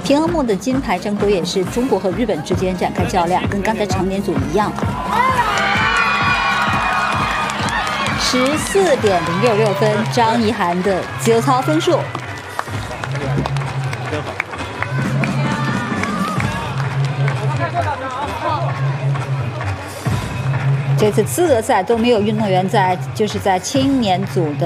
平衡木的金牌争夺也是中国和日本之间展开较量，跟刚才成年组一样。14.066分，张怡涵的自由操分数。这次资格赛都没有运动员在青年组的。